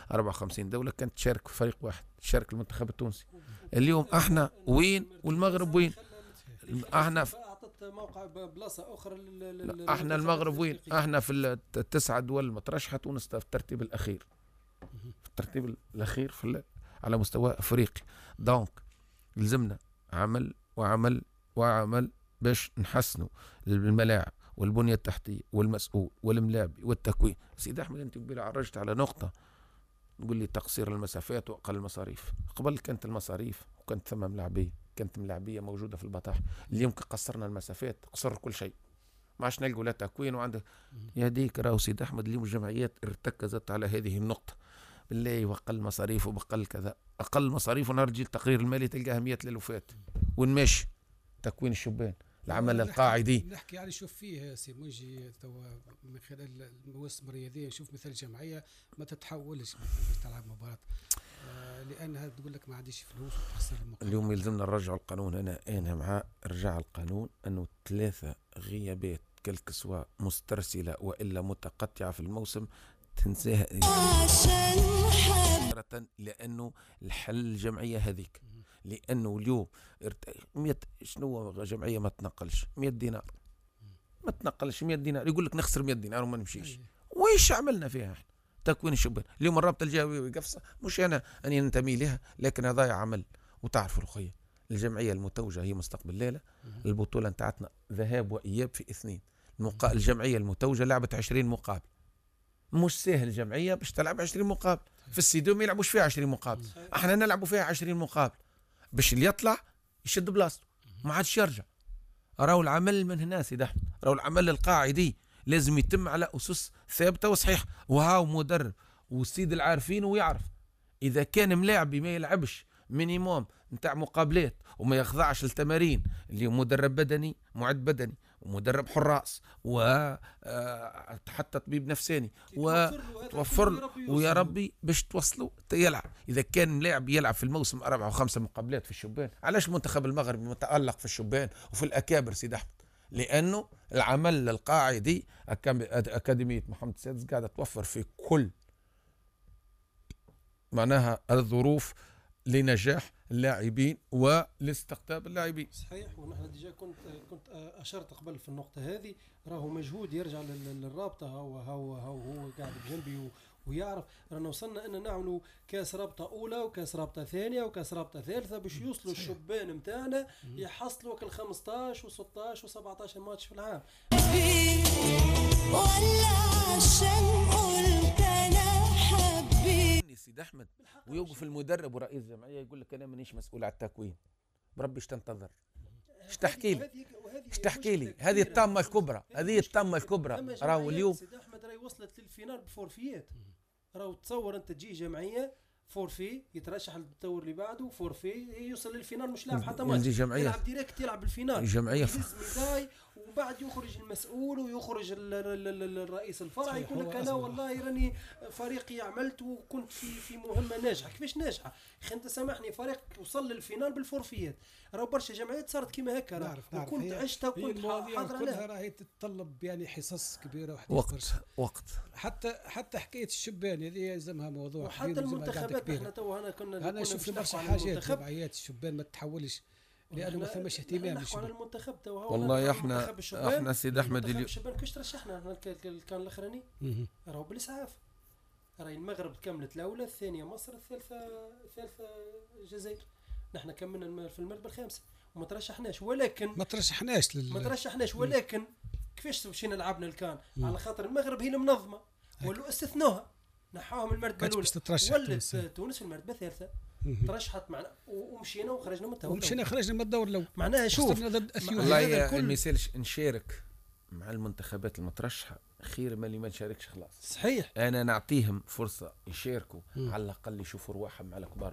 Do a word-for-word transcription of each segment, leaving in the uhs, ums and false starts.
أربعة وخمسين دولة كانت تشارك في فريق واحد، تشارك المنتخب التونسي. اليوم احنا وين والمغرب وين؟ احنا في اعطت موقع بلاصه اخرى. احنا المغرب وين؟ احنا في التسعه دول المترشحه، تونس في الترتيب الاخير، في الترتيب الاخير في على مستوى افريقيا. دونك لزمنا عمل وعمل وعمل باش نحسنوا الملاعب والبنيه التحتيه والمسؤول والملابي والتكوين. سيدي احمد انت قبيله عرجت على نقطه، نقول لي تقصير المسافات واقل المصاريف. قبل كانت المصاريف وكانت ثم ملاعبيه، كانت ملاعبيه موجوده في البطاح. اليوم قصرنا المسافات، قصر كل شيء، ما عادش نلقوا لا تكوين. وعندك يا ديك راهو سيدي احمد اليوم الجمعيات ارتكزت على هذه النقطه، بالله واقل مصاريف وبقل كذا. اقل مصاريف ونرجع التقرير المالي تلقاها مئة للوفات ونمشي تكوين الشبان العمل القاعدي. نحكي يعني شوف فيه سي موجي توا من خلال المواسم الرياضيه، نشوف مثل الجمعيه ما تتحولش باش تلعب مباراه آه لانها تقول لك ما عنديش فلوس وتخسر المقابل. اليوم يلزمنا نرجع القانون. انا انا مع رجع القانون انه ثلاثه غيابات كالكسوة مسترسله والا متقطعه في الموسم تنساها، لانه الحل الجمعيه هذيك. لانه اليوم مية شنو جمعيه ما تنقلش مئة دينار، ما تنقلش مئة دينار، يقول لك نخسر مئة دينار وما نمشيش. ويش عملنا فيها احنا؟ تكوين الشبان اليوم الرابطه الجهويه قفصه، مش انا اني ننتمي لها، لكن هذا عمل. وتعرفوا الاخويه الجمعيه المتوجه هي مستقبل الليله. البطوله نتاعتنا ذهاب واياب في اثنين. المقا... الجمعيه المتوجه لعبت عشرين مقابل، مش سهل الجمعيه باش تلعب عشرين مقابل. في السيدو ما يلعبوش فيها عشرين مقابل، احنا نلعبوا فيها عشرين مقابل باش اللي يطلع يشد بلاصته ما عادش يرجع. راهو العمل من هنا سيدي احمد، راهو العمل القاعدي لازم يتم على اسس ثابته وصحيحه. وهاو مدرب والسيد العارفين ويعرف اذا كان ملاعبي ما يلعبش مينيموم نتاع مقابلات وما يخضعش للتمارين اللي مدرب بدني معد بدني ومدرب حراس وحتى طبيب نفساني وتوفر له ويا ربي باش توصلوا يلعب. اذا كان لاعب يلعب في الموسم اربعه وخمسه مقابلات في الشبان، علاش المنتخب المغربي متالق في الشبان وفي الاكابر سيدي احمد؟ لانه العمل القاعدي اكاديميه محمد السادس قاعده توفر في كل معناها الظروف لنجاح اللاعبين ولاستقطاب اللاعبين. صحيح. ونحن ديجا كنت كنت اشرت قبل في النقطه هذه، راهو مجهود يرجع للرابطه. هو هو هو هو قاعد بجنبي ويعرف رانا وصلنا ان نعملوا كاس رابطه اولى وكاس رابطه ثانيه وكاس رابطه ثالثه باش يوصلوا الشبان نتاعنا يحصلوا كل خمسطاش وستطاش وسبعطاش ماتش في العام. ولا عشان قلت انا حبيت سيدي احمد، ويوقف المدرب ورئيس الجمعيه يقول لك انا مانيش مسؤول على التكوين. بربي ايش تنتظر؟ ايش تحكي لي؟ ايش تحكي لي؟ هذه الطامه الكبرى، هذه الطامه الكبرى. راهو اليوم سيدي احمد راهي وصلت للفينال بفورفيات. راهو تصور انت تجي جمعيه فورفي يترشح للدور اللي بعده فورفي يوصل للفينال مش لاعب حتى ماتش، يلعب ديريكت يلعب الفينال. الجمعيه ميداي وبعد يخرج المسؤول ويخرج الرئيس الفرع يقول لك انا والله راني فريقي عملت وكنت في في مهمه ناجحه. كيفاش ناجحه؟ اخي انت سامحني، فريق وصل للفينال بالفورفيات. راه برشا جمعيات صارت كيما هكا. نعرف نعرف وكنت عشتها وكنت حاضر عليها. راهي تتطلب يعني حصص كبيره وقت برشا. وقت حتى حتى حكايه الشبان هذه يلزمها موضوع وحتى كبير. المنتخبات احنا تو هنا كنا انا شفت برشا حاجات جمعيات الشبان ما تتحولش لانه ما فماش اهتمام بالشباب. على المنتخب تو والله احنا احنا سيد احمد اليوم الشباب كاش ترشحنا كان الاخراني راهو بالاسعاف. راهي المغرب كملت الاولى، الثانيه مصر، الثالثه الثالثه الجزائر. نحن كملنا في المرتبه الخامسه وما ترشحناش. ولكن ما ترشحناش لل... ما ترشحناش ولكن كيفاش مشينا لعبنا الكان على خاطر المغرب هي المنظمه ولو استثنوها نحاهم المرتبه الاولى ولات تونس في المرتبه الثالثه. ترشحت معنا ومشينا وخرجنا من الدور ومشينا خرجنا من الدور الاول. معناها شوف والله ما يسالش نشارك مع المنتخبات المترشحه خير من اللي ما نشاركش خلاص. صحيح. انا نعطيهم فرصه يشاركوا على الاقل يشوفوا رواحهم على كبار وين.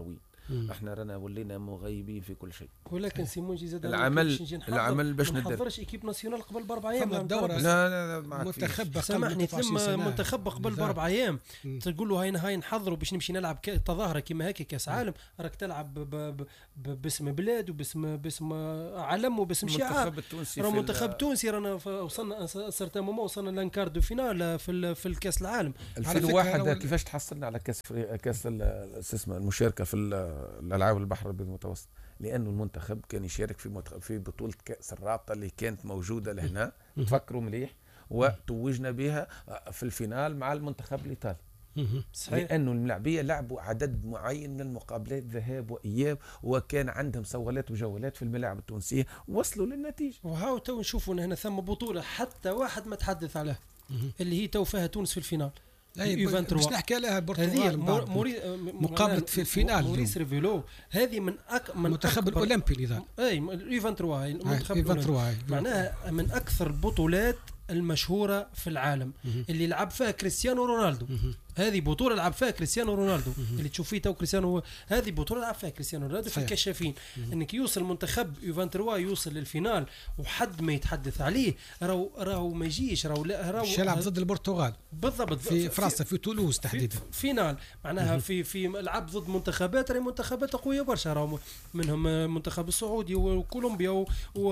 مم. احنا رانا ولينا مغيبين في كل شيء. ولكن سيمونجي زاد العمل العمل باش ما ندير نحضرش ايكيب ناسيونال قبل باربع ايام. فما الدورة لا لا لا معك منتخب سامحني ثم منتخب قبل نعم. باربع ايام مم. تقول له هاي هاي نحضروا باش نمشي نلعب ك- تظاهره كيما هيك كاس عالم، راك تلعب ب- ب- ب- باسم بلاد وباسم باسم علم وباسم شعار. المنتخب التونسي راه في منتخب ال- تونسي رانا ف- وصلنا صرت مومون وصلنا لانكار دو فينال في ال- في الكاس العالم. على ألفين فكرة وواحد أول- كيفاش تحصلنا على كاس فري... كاس ال- شو اسمه المشاركه في ال- الالعاب البحر المتوسط، لانه المنتخب كان يشارك في مت... في بطوله كاس الرابطه اللي كانت موجوده لهنا، تفكروا مليح، وتوجنا بها في الفينال مع المنتخب الايطالي. مهم. صحيح. لانه الملاعبيه لعبوا عدد معين من المقابلات ذهاب واياب، وكان عندهم صولات وجولات في الملاعب التونسيه، وصلوا للنتيجه. وهاو تو نشوفوا إن هنا ثم بطوله حتى واحد ما تحدث عليها مهم. اللي هي تو فيها تونس في الفينال. أي يو ب- ثلاثة باش وعشرين. نحكي عليها هذه البرتغال من مور- بعد. موري مقابلة في الفينال موريس ريفيلو هذه من أك من المنتخب أكبر- الاولمبي اذا اي يو ثلاثة وعشرين هاي المنتخب الأولمبي. ايفنترو معناها من اكثر البطولات المشهوره في العالم اللي لعب فيها كريستيانو رونالدو. هذه بطوله لعب فيها كريستيانو رونالدو اللي تشوف فيه تو كريستيانو، هذه بطوله لعب فيها كريستيانو رونالدو في صحيح. الكشافين. انك يوصل منتخب يو ثلاثة وعشرين يوصل للفينال وحد ما يتحدث عليه، راهو راهو ما يجيش، راهو راهو باش يلعب ضد البرتغال بالضبط في فرنسا في تولوز في تحديدا. فينال معناها في في لعب ضد منتخبات راهي منتخبات قويه برشا، راهو منهم المنتخب السعودي وكولومبيا و-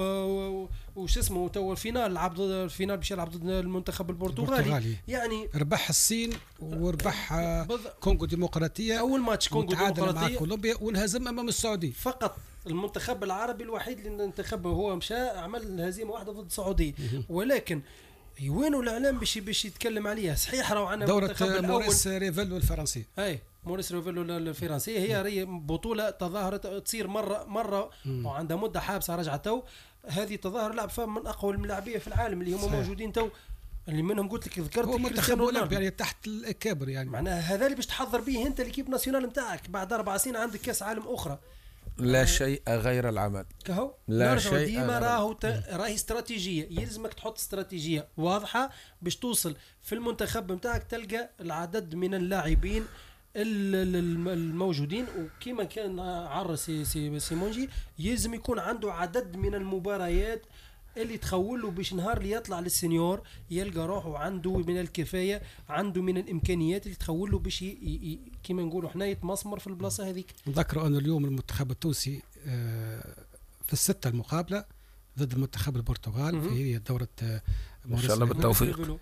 و- وش اسمه تو الفينال لعب ضد الفينال باش يلعب ضد المنتخب البرتغالي. البرتغالي يعني ربح الصين وربح آه، بالض- كونغو ديمقراطيه اول ماتش كونغو وتعادل مع ديمقراطيه كولومبيا وانهزم امام السعوديه. فقط المنتخب العربي الوحيد اللي انتخبه هو مشى عمل هزيمه واحده ضد السعوديه، ولكن وينو الاعلام باش باش يتكلم عليها؟ صحيح راهو عندنا دوره المنتخب الاول موريس ريفيلو الفرنسي. اي موريس ريفيلو الفرنسيه هي ري بطوله تظاهره تصير مره مره وعندها مده حابسه رجعت تو. هذه تظاهر لعب فيها من اقوى الملاعبيه في العالم اللي هم صحيح. موجودين تو، اللي منهم قلت لك ذكرت هو لك منتخب كريستيانو اولمبي رونالدو. يعني تحت الاكابر يعني. معناها هذا اللي باش تحضر به انت ليكيب ناسيونال نتاعك بعد اربع سنين عندك كاس عالم اخرى. لا شيء غير العمل. كهو لا نرجع شيء ديما غير- راهو ت... راهي استراتيجيه، يلزمك تحط استراتيجيه واضحه باش توصل في المنتخب نتاعك تلقى العدد من اللاعبين ال- ال- الموجودين، وكما كان عرس سي سي سيمونجي يلزم يكون عنده عدد من المباريات اللي تخول له باش نهار اللي يطلع للسنيور يلقى روحه عنده من الكفايه، عنده من الامكانيات اللي تخول له باش ي... ي... كما نقولوا حنا يتمسمر في البلاصه هذيك. نذكروا أن اليوم المنتخب التونسي آه، في الستة المقابلة ضد المنتخب البرتغال مهم. في دورة آه، إن شاء الله موريس بالتوفيق.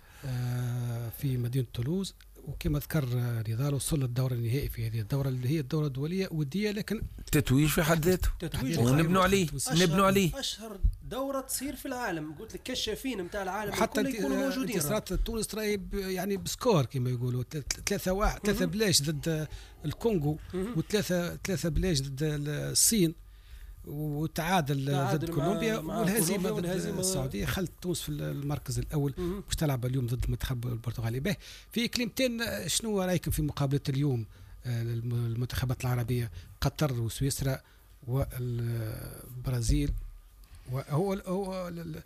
آه، في مدينة تولوز. وكما ذكر آه، نضال وصل للدورة النهائي في هذه الدورة اللي هي الدورة الدولية ودية، لكن تتويج في حد ذاته، تتويج ونبنوا عليه أشهر- نبنوا عليه. اشهر دوره تصير في العالم، قلت لك كشافين نتاع العالم حتى الكل يكونوا موجودين. انتصارات تونس راهي ب- يعني بسكور كما يقولوا ثلاثة واحد ثلاثة بلاش ضد الكونغو مهم. وثلاثة ثلاثة بلاش ضد الصين وتعادل تعادل ضد مع- كولومبيا مع والهزيمه كولومبيا ضد والهزيمة- السعوديه خلت تونس في المركز الاول مهم. باش تلعب اليوم ضد المنتخب البرتغالي. به في كلمتين شنو رايكم في مقابله اليوم آه، المنتخبات العربيه قطر وسويسرا والبرازيل وهو هو ال-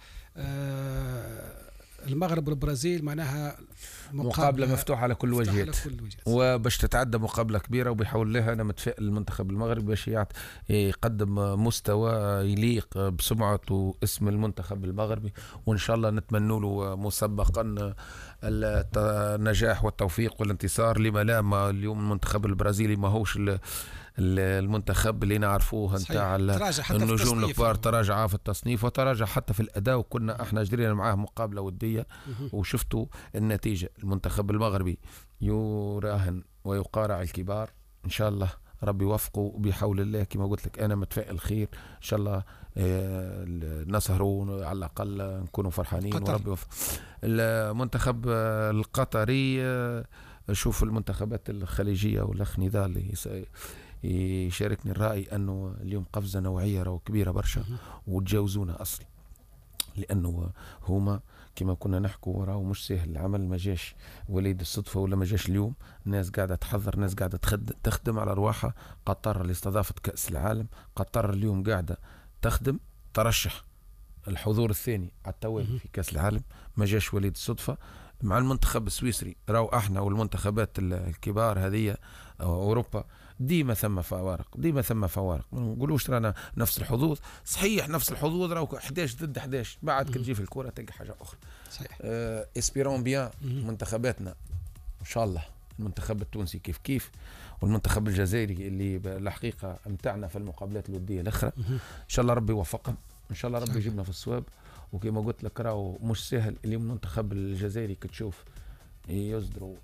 آه، المغرب والبرازيل معناها مقابله مفتوحه على كل مفتوحة وجهات، على كل الوجهات. وباش تتعدى مقابله كبيره، وبيحاول لها انا متفائل المنتخب المغربي باش يعط- يقدم مستوى يليق بسمعته واسم المنتخب المغربي، وان شاء الله نتمنى له مسبقا الت- النجاح والتوفيق والانتصار. لما لا، ما اليوم المنتخب البرازيلي ما هوش ال- ال- المنتخب اللي نعرفوه صحيح. نتاع ال- تراجع حتى في النجوم التصنيف. الكبار، تراجع في التصنيف وتراجع حتى في الاداء، وكنا احنا جرينا معاه مقابله وديه مهم. وشفتوا النتيجة. المنتخب المغربي يراهن ويقارع الكبار، إن شاء الله ربي يوفقه بحول الله. كما قلت لك أنا متفائل خير إن شاء الله، آه، نسهروا على الأقل نكونوا فرحانين قطر. وربي يوفق. المنتخب آه، القطري، آه، شوف المنتخبات الخليجية والأخ نضال يس- يشاركني الرأي أنه اليوم قفزة نوعية راهو كبيرة برشا وتجاوزونا أصل، لأنه هما كما كنا نحكوا راهو مش سهل العمل، ما جاش وليد الصدفة ولا ما جاش اليوم. ناس قاعدة تحضر، ناس قاعدة تخد... تخدم على رواحها. قطر اللي استضافت كأس العالم، قطر اليوم قاعدة تخدم، ترشح الحضور الثاني على التوالي في كأس العالم، ما جاش وليد الصدفة. مع المنتخب السويسري راهو احنا والمنتخبات الكبار هذه اوروبا ديما ثم فوارق، ديما ثم فوارق، ما نقولوش رانا نفس الحظوظ، صحيح نفس الحظوظ راهو احداش ضد احداش، بعد كتجي في الكره تلقى حاجه اخرى. صحيح. اه اسبيرون بيان منتخباتنا ان شاء الله، المنتخب التونسي كيف كيف، والمنتخب الجزائري اللي الحقيقه امتعنا في المقابلات الوديه الاخرى، ان شاء الله ربي يوفقنا، ان شاء الله ربي يجيبنا في الصواب. وكما قلت لك راهو مش سهل اليوم المنتخب الجزائري كتشوف يصدروا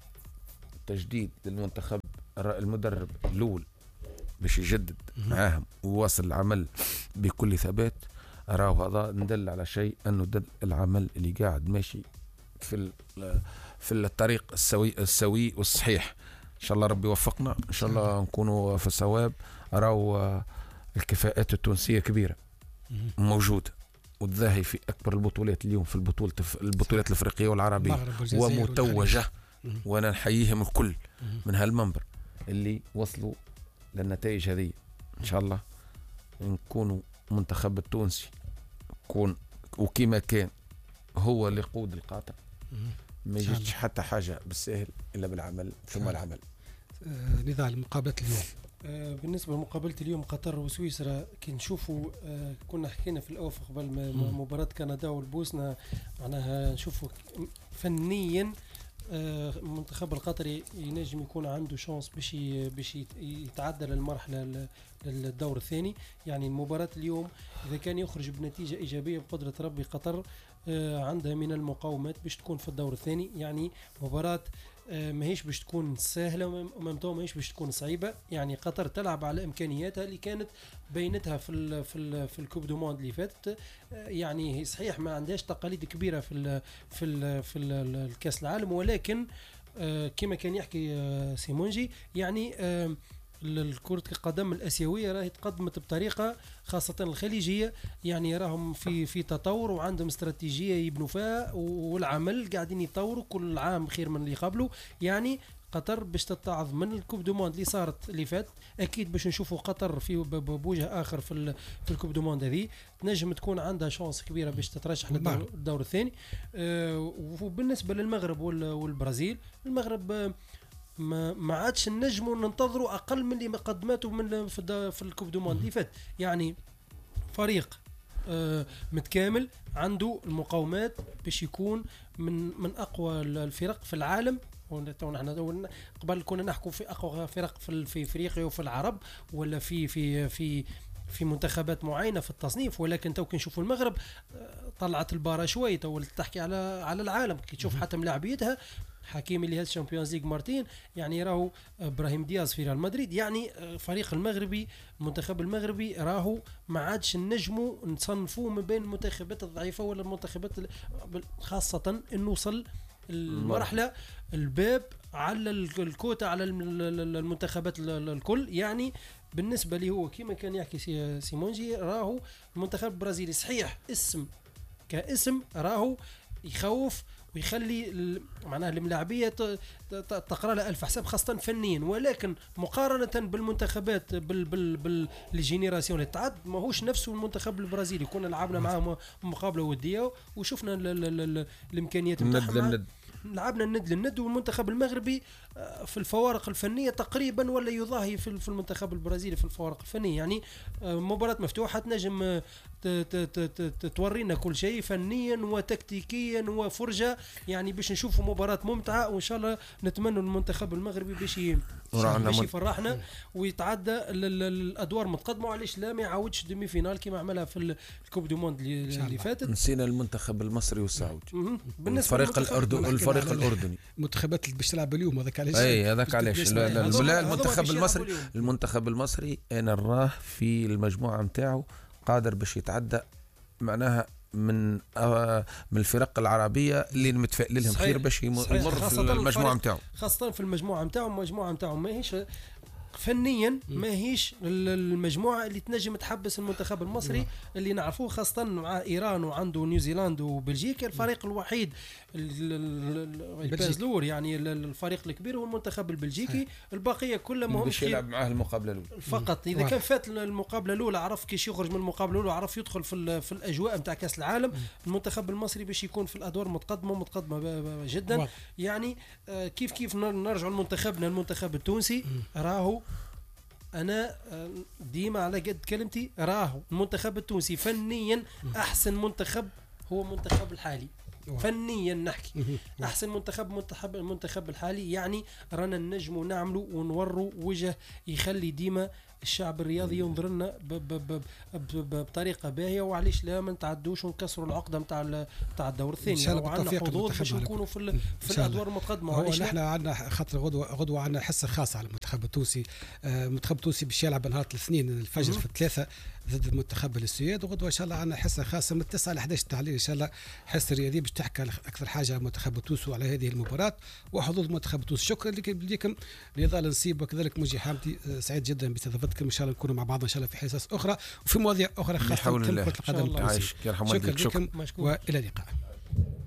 تجديد للمنتخب، المدرب الاول باش يجدد معاهم وواصل العمل بكل ثبات، راهو هذا ندل على شيء انه دل العمل اللي قاعد ماشي في في الطريق السوي السوي والصحيح. ان شاء الله ربي يوفقنا، ان شاء الله نكونوا في الصواب. راهو الكفاءات التونسيه كبيره موجوده وتظاهي في اكبر البطولات اليوم، في البطوله البطولات الافريقيه والعربيه ومتوجه، وانا نحييهم الكل من هالمنبر اللي وصلوا للنتائج هذه. ان شاء الله نكونوا منتخب التونسي يكون وكما كان هو اللي يقود القاطع، ما يجيش حتى حاجه بالسهل الا بالعمل ثم العمل. آه نضال مقابله اليوم. آه بالنسبه لمقابله اليوم قطر وسويسرا، كي نشوفوا آه كنا حكينا في الاول قبل مباراه كندا والبوسنه، معناها نشوفوا فنيا آه المنتخب القطري ينجم يكون عنده شانس باش باش يتعدى للمرحله للدور الثاني. يعني المباراه اليوم اذا كان يخرج بنتيجه ايجابيه بقدره ربي، قطر آه عندها من المقاومات باش تكون في الدور الثاني. يعني مباراه آه ماهيش باش تكون سهله وممتوه، ماهيش باش تكون صعيبه. يعني قطر تلعب على امكانياتها اللي كانت بينتها في ال في ال في الكوب دو موند اللي فاتت. آه يعني هي صحيح ما عندهاش تقاليد كبيره في ال في ال في ال الكاس العالم، ولكن آه كما كان يحكي آه سيمونجي، يعني آه الكرة القدم الآسيوية راهي تقدمت بطريقة، خاصة الخليجية، يعني راهم في في تطور وعندهم استراتيجية يبنوا فيها، والعمل قاعدين يطوروا كل عام خير من اللي قبله. يعني قطر باش تتعظ من الكوب دو موند اللي صارت اللي فات، اكيد باش نشوفوا قطر في بوجه اخر في في الكوب دو موند هذه، تنجم تكون عندها شانس كبيره باش تترشح للدور الثاني. أه وبالنسبه للمغرب والبرازيل، المغرب ما ما عادش نجموا ننتظروا اقل من اللي قدمته من في, في الكوب دو موند اللي فات. يعني فريق آه متكامل عنده المقاومات باش يكون من من اقوى الفرق في العالم. ونحن قبل كنا نحكوا في اقوى فرق في في افريقيا وفي العرب ولا في في في في منتخبات معينه في التصنيف، ولكن تو كي نشوفوا المغرب طلعت البارة شوي، تو تحكي على على العالم كي تشوف حتى ملاعبيتها، حكيم اللي هز الشامبيونز ليج مرتين، يعني راهو ابراهيم دياز في ريال مدريد. يعني فريق المغربي المنتخب المغربي راهو ما عادش نجموا نصنفوه من بين المنتخبات الضعيفه ولا المنتخبات، خاصه انه وصل المرحله الباب على الكوتا على المنتخبات الكل. يعني بالنسبه لي هو كما كان يحكي سيمونجي، راهو المنتخب البرازيلي صحيح اسم كاسم راهو يخوف ويخلي معناها الملاعبيه تقرا لها الف حساب خاصه فنيا، ولكن مقارنه بالمنتخبات بال بال بال الجينيراسيون اللي تعد ماهوش نفسه المنتخب البرازيلي. كنا لعبنا معاه مقابله وديه وشفنا الامكانيات نتاعهم، لعبنا الند للند. والمنتخب المغربي في الفوارق الفنيه تقريبا ولا يضاهي في المنتخب البرازيلي في الفوارق الفنيه. يعني مباراه مفتوحه تنجم تورينا كل شيء فنيا وتكتيكيا وفرجه، يعني باش نشوفوا مباراه ممتعه، وان شاء الله نتمنى المنتخب المغربي باش باش يفرحنا ويتعدى الادوار المتقدمه، وعلاش لا ما يعاودش دومي فينال كما عملها في الكوب دو موند اللي فاتت. نسينا المنتخب المصري والسعودي، بالنسبه الفريق الاردني الفريق الاردني المنتخبات اللي باش تلعب اليوم، هذاك علاش اي هذاك علاش لا المنتخب المصري المنتخب المصري انا نراه في المجموعه نتاعو قادر باش يتعدى معناها من آه من الفرق العربيه اللي متفائل لهم خير باش يمر في المجموعه نتاعو، خاصه في المجموعه نتاعو. المجموعه نتاعو ماهيش فنيا ماهيش المجموعه اللي تنجم تحبس المنتخب المصري اللي نعرفوه، خاصه مع ايران وعنده نيوزيلندا وبلجيكا. الفريق الوحيد البازلور يعني الفريق الكبير هو المنتخب البلجيكي، البقيه كلها ما همش يلعب معاه المقابله الاولى فقط. اذا كان فات المقابله الاولى عرف كيش يخرج من المقابله الاولى، عرف يدخل في في الاجواء نتاع كاس العالم. المنتخب المصري باش يكون في الادوار متقدمه متقدمه جدا. يعني كيف كيف نرجع لمنتخبنا المنتخب التونسي، راهو أنا ديما على قد كلمتي، راهو المنتخب التونسي فنيا أحسن منتخب هو المنتخب الحالي. فنيا نحكي أحسن منتخب منتخب المنتخب الحالي. يعني رانا نجموا نعملوا ونوروا وجه يخلي ديما الشعب الرياضي ينظر لنا بطريقه باهيه، وعليش لا ما نتعدوش ونكسروا العقده نتاع نتاع الدور الثاني. وعندنا حظوظ باش نكونوا في, في الادوار المتقدمه. هو نحن عندنا خاطر غدوه غدوه عندنا حصه خاصه على المنتخب التونسي. المنتخب التونسي باش يلعب نهار الاثنين الفجر في الثلاثه ضد المنتخب السويد، وغدوه ان شاء الله عندنا حصه خاصه من التسعة ل إحدى عشر تعليل ان شاء الله، حصه رياضيه باش تحكي اكثر حاجه على المنتخب التونسي وعلى هذه المباراه وحظوظ المنتخب التونسي. شكرا لكم نضال نصيب وكذلك موجي حامدي، سعيد جدا باستضافتكم. ان شاء الله نكونوا مع بعض ان شاء الله في حصص اخرى وفي مواضيع اخرى خاصه كره القدم التونسيه. شكرا لكم والى اللقاء.